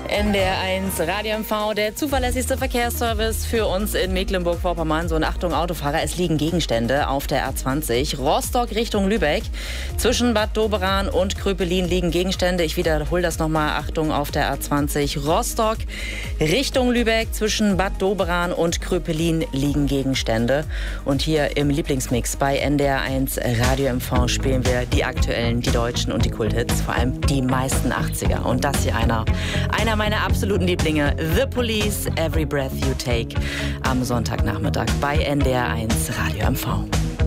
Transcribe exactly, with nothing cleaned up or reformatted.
N D R eins Radio M V, der zuverlässigste Verkehrsservice für uns in Mecklenburg-Vorpommern. So, und Achtung, Autofahrer, es liegen Gegenstände auf der A zwanzig. Rostock Richtung Lübeck. Zwischen Bad Doberan und Kröpelin liegen Gegenstände. Ich wiederhole das nochmal. Achtung, auf der A zwanzig. Rostock Richtung Lübeck. Zwischen Bad Doberan und Kröpelin liegen Gegenstände. Und hier im Lieblingsmix bei N D R eins Radio M V spielen wir die aktuellen, die deutschen und die Kulthits. Vor allem die meisten achtziger. Und das hier einer, einer meine absoluten Lieblinge, The Police, Every Breath You Take, am Sonntagnachmittag bei N D R eins Radio M V.